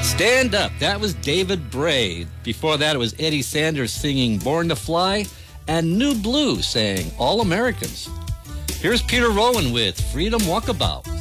Stand Up. That was David Bray. Before that, it was Eddie Sanders singing Born to Fly, and New Blue saying All Americans. Here's Peter Rowan with Freedom Walkabout.